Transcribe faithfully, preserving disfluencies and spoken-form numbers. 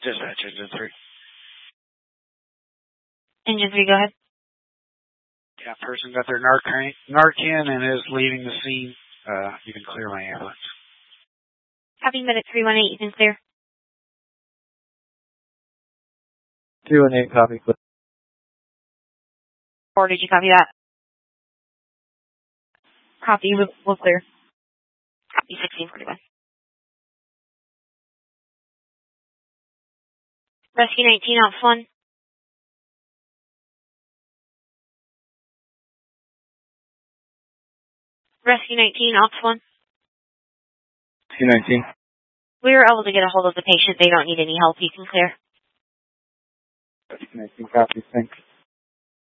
Dispatch, Engine three. Engine three, go ahead. Yeah, person got their Narcan, Narcan and is leaving the scene. Uh, you can clear my ambulance. Copy, Medic three one eight, you can clear. three one eight, copy, clear. Or did you copy that? Copy, we'll, we'll clear. Copy, sixteen forty-one. Rescue nineteen, Ops one. Rescue nineteen, Ops one. Rescue nineteen. We were able to get a hold of the patient. They don't need any help. You can clear. Rescue nineteen, copy, thanks.